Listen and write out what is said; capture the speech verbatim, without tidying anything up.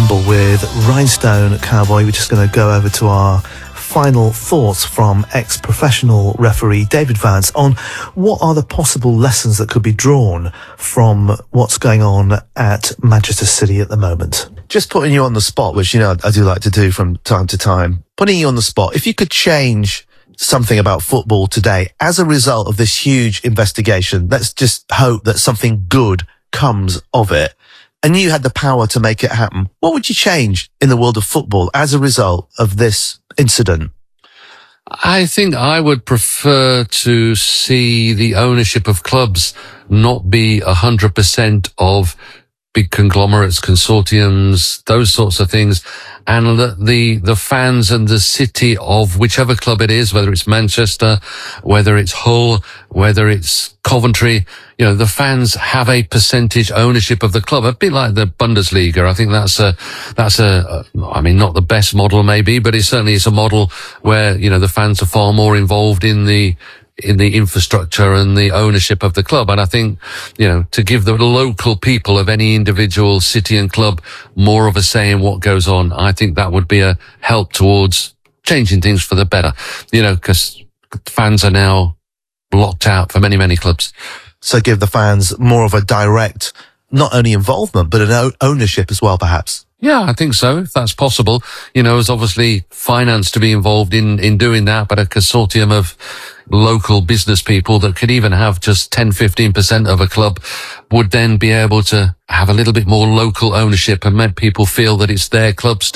Campbell with Rhinestone Cowboy. We're just going to go over to our final thoughts from ex-professional referee David Vance on what are the possible lessons that could be drawn from what's going on at Manchester City at the moment. Just putting you on the spot, which, you know, I do like to do from time to time. Putting you on the spot, if you could change something about football today as a result of this huge investigation, let's just hope that something good comes of it, and you had the power to make it happen, what would you change in the world of football as a result of this incident? I think I would prefer to see the ownership of clubs not be a hundred percent of big conglomerates, consortiums, those sorts of things, and that the, the fans and the city of whichever club it is, whether it's Manchester, whether it's Hull, whether it's Coventry, you know, the fans have a percentage ownership of the club, a bit like the Bundesliga. I think that's a, that's a, I mean, not the best model maybe, but it certainly is a model where, you know, the fans are far more involved in the, in the infrastructure and the ownership of the club. And I think, you know, to give the local people of any individual city and club more of a say in what goes on, I think that would be a help towards changing things for the better, you know, because fans are now blocked out for many, many clubs. So give the fans more of a direct, not only involvement, but an ownership as well, perhaps. Yeah, I think so, if that's possible. You know, there's obviously finance to be involved in, in doing that, but a consortium of local business people that could even have just ten, fifteen percent of a club would then be able to have a little bit more local ownership and make people feel that it's their club still.